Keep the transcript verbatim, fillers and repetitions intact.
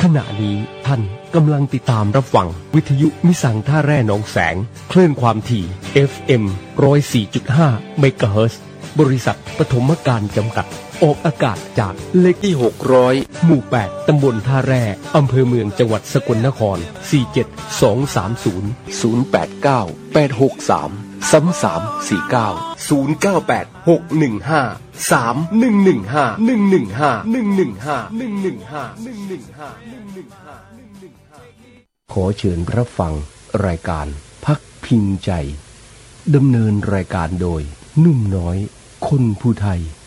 ขณะนี้ท่านกำลังติดตามรับฟังวิทยุมิสังท่าแร่หนองแสงคลื่นความถี่ เอฟ เอ็ม หนึ่งศูนย์สี่จุดห้า เมกะเฮิรตซ์บริษัทปฐมการจำกัดออกอากาศจากเลขที่หกร้อยหมู่แปดตำบลท่าแร่อำเภอเมืองจังหวัดสกลนครสี่เจ็ดสองสามศูนย์ ศูนย์แปดเก้า แปดหกสาม สามสามสี่เก้า ศูนย์เก้าแปด หกหนึ่งห้า สามหนึ่งหนึ่งห้า หนึ่งหนึ่งห้า หนึ่งหนึ่งห้า หนึ่งหนึ่งห้า หนึ่งหนึ่งห้า หนึ่งหนึ่งห้า หนึ่งหนึ่งห้าขอเชิญรับฟังรายการพักพิงใจดำเนินรายการโดยนุ่มน้อยคนผู้ไทย